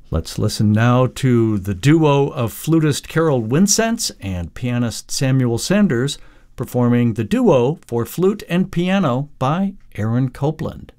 Let's listen now to the duo of flutist Carol Winsense and pianist Samuel Sanders performing the duo for flute and piano by Aaron Copland.